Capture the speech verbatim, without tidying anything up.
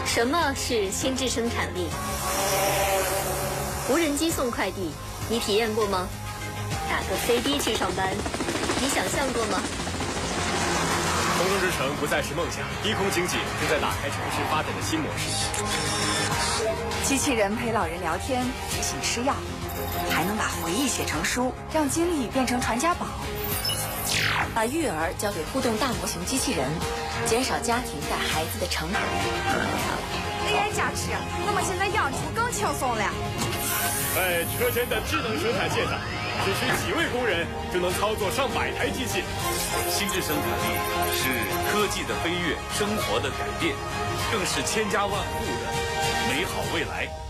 什么是心智生产力？无人机送快递，你体验过吗？打个飞的去上班，你想象过吗？ 空中之城不再是梦想，低空经济正在打开城市发展的新模式。 机器人陪老人聊天，提醒吃药，还能把回忆写成书，让经历变成传家宝。 把育儿交给互动大模型机器人，减少家庭带孩子的成本。 A I 加持，我们现在养猪更轻松了。 在车间的智能生产线上，只需几位工人就能操作上百台机器。 心智生产力是科技的飞跃，生活的改变，更是千家万户的美好未来。